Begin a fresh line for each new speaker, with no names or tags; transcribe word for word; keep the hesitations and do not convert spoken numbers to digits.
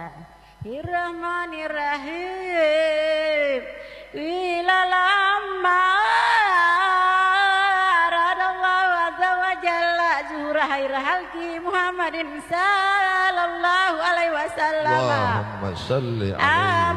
Bismillahirrahmanirrahim. Wilalamma radallahu azza wa jalla zuhura khairul halqi Muhammadin sallallahu alaihi wasallam.
Allahumma salli alaihi